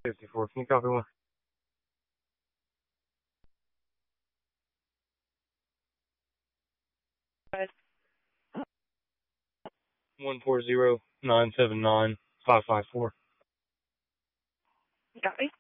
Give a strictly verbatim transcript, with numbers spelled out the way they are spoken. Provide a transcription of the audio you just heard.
fifty-four. Can you copy one? One four zero nine seven nine five five four. Got me.